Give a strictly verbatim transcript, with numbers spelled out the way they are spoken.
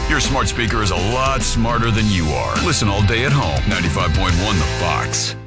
Your smart speaker is a lot smarter than you are. Listen all day at home. ninety-five point one The Fox.